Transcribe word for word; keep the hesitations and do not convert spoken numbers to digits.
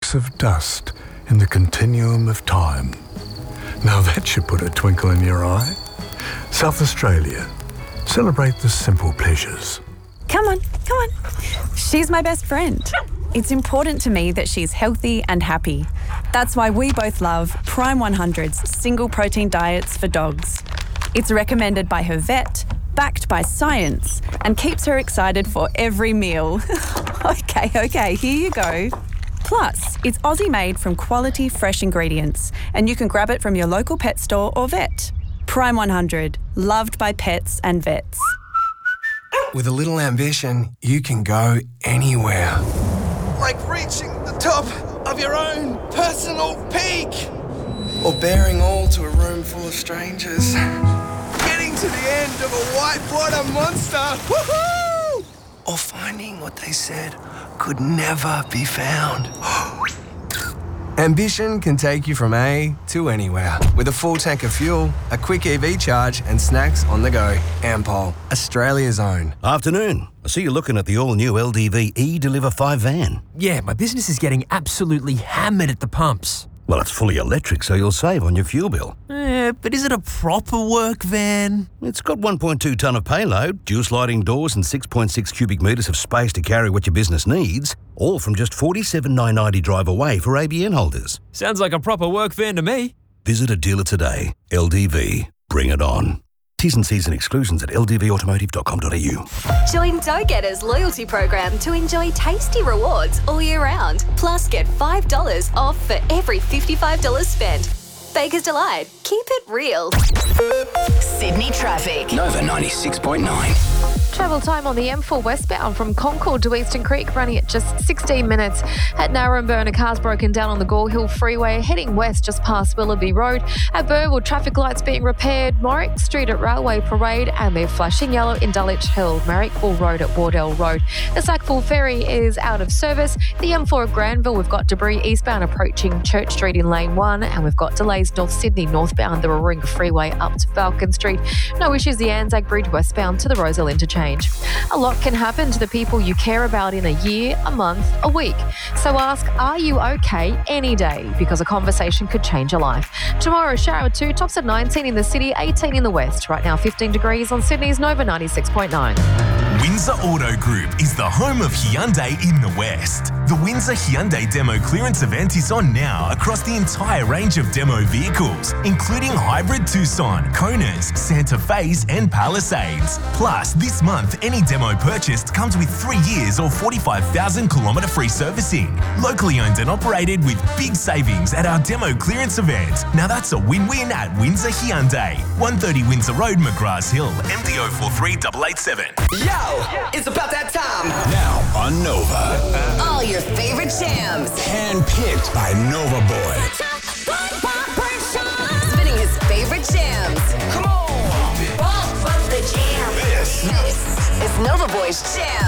specks of dust in the continuum of time. Now that should put a twinkle in your eye. South Australia. Celebrate the simple pleasures. Come on, come on. She's my best friend. It's important to me that she's healthy and happy. That's why we both love Prime one hundred's single protein diets for dogs. It's recommended by her vet, backed by science, and keeps her excited for every meal. okay, okay, here you go. Plus, it's Aussie made from quality fresh ingredients, and you can grab it from your local pet store or vet. Prime one hundred, loved by pets and vets. With a little ambition, you can go anywhere. Like reaching the top of your own personal peak. Or bearing all to a room full of strangers. Getting to the end of a whitewater monster. Woohoo! Or finding what they said could never be found. Ambition can take you from A to anywhere. With a full tank of fuel, a quick E V charge, and snacks on the go. Ampol, Australia's own. Afternoon. I see you're looking at the all-new L D V E-Deliver five van. Yeah, my business is getting absolutely hammered at the pumps. Well, it's fully electric, so you'll save on your fuel bill. Eh, but is it a proper work van? It's got one point two tonne of payload, dual sliding doors and six point six cubic metres of space to carry what your business needs, all from just forty-seven thousand nine hundred ninety drive away for A B N holders. Sounds like a proper work van to me. Visit a dealer today. L D V. Bring it on. T's and C's and exclusions at l d v automotive dot com dot a u. Join Go-Getters loyalty program to enjoy tasty rewards all year round. Plus, get five dollars off for every fifty-five dollars spent. Baker's Delight. Keep it real. Sydney traffic. Nova ninety-six point nine. Travel time on the M four westbound from Concord to Eastern Creek running at just sixteen minutes. At Narrabeen, a car's broken down on the Gore Hill Freeway, heading west just past Willoughby Road. At Burwood, traffic lights being repaired. Morrick Street at Railway Parade, and they're flashing yellow in Dulwich Hill. Marrickville Road at Wardell Road. The Sackville Ferry is out of service. The M four at Granville, we've got debris eastbound approaching Church Street in Lane one, and we've got delays North Sydney northbound the Warringah Freeway up to Falcon Street. No issues the Anzac Bridge westbound to the Roselle Interchange. A lot can happen to the people you care about in a year, a month, a week. So ask, are you okay any day? Because a conversation could change your life. Tomorrow, shower two, tops at nineteen in the city, eighteen in the west. Right now, fifteen degrees on Sydney's Nova ninety-six point nine. Windsor Auto Group is the home of Hyundai in the West. The Windsor Hyundai Demo Clearance event is on now across the entire range of demo vehicles, including hybrid Tucson, Konas, Santa Fe's and Palisades. Plus, this month, any demo purchased comes with three years or forty-five thousand kilometre free servicing. Locally owned and operated with big savings at our Demo Clearance event. Now that's a win-win at Windsor Hyundai. one thirty Windsor Road, McGrath Hill, M D O four three eight eight seven. Yo, it's about that time. Now on Nova. All your favorite jams. Handpicked by Nova Boy. Spinning his favorite jams. Come on. Bump, bump the jam. This. This is Nova Boy's Jam.